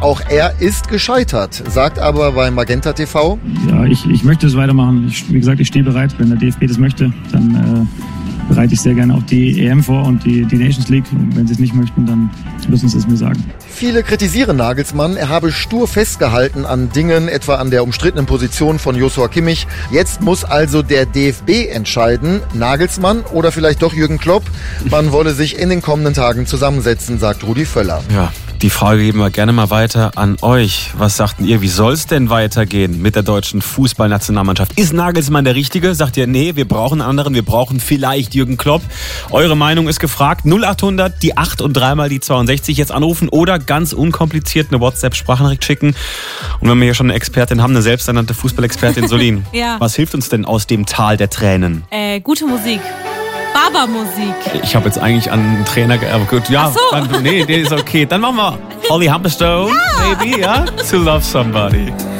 auch er ist gescheitert, sagt aber bei Magenta TV: Ja, ich möchte es weitermachen. Wie gesagt, ich stehe bereit. Wenn der DFB das möchte, dann bereite ich sehr gerne auch die EM vor und die Nations League. Und wenn sie es nicht möchten, dann müssen sie es mir sagen. Viele kritisieren Nagelsmann, er habe stur festgehalten an Dingen, etwa an der umstrittenen Position von Joshua Kimmich. Jetzt muss also der DFB entscheiden, Nagelsmann oder vielleicht doch Jürgen Klopp. Man wolle sich in den kommenden Tagen zusammensetzen, sagt Rudi Völler. Ja, die Frage geben wir gerne mal weiter an euch. Was sagt ihr, wie soll es denn weitergehen mit der deutschen Fußballnationalmannschaft? Ist Nagelsmann der Richtige? Sagt ihr, nee, wir brauchen einen anderen, wir brauchen vielleicht Jürgen Klopp. Eure Meinung ist gefragt. 0800, die 8 und 3 mal die 62 jetzt anrufen oder ganz unkompliziert eine WhatsApp-Sprachnachricht schicken. Und wenn wir hier schon eine Expertin haben, eine selbsternannte Fußballexpertin, Solin, Ja. Was hilft uns denn aus dem Tal der Tränen? Gute Musik. Baba-Musik. Ich habe jetzt eigentlich an einen Trainer aber gut, ja, Ach so. nee, ist okay. Dann machen wir Holly Humberstone, maybe, ja, To Love Somebody.